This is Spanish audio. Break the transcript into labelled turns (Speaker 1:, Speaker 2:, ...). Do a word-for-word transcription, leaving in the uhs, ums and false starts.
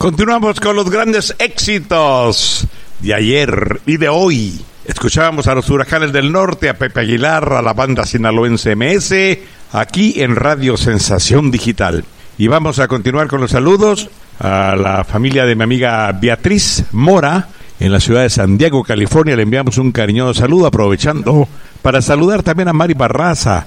Speaker 1: Continuamos con los grandes éxitos de ayer y de hoy. Escuchábamos a los Huracanes del Norte, a Pepe Aguilar, a la banda sinaloense M S, aquí en Radio Sensación Digital. Y vamos a continuar con los saludos a la familia de mi amiga Beatriz Mora, en la ciudad de San Diego, California. Le enviamos un cariñoso saludo, aprovechando para saludar también a Mari Barraza,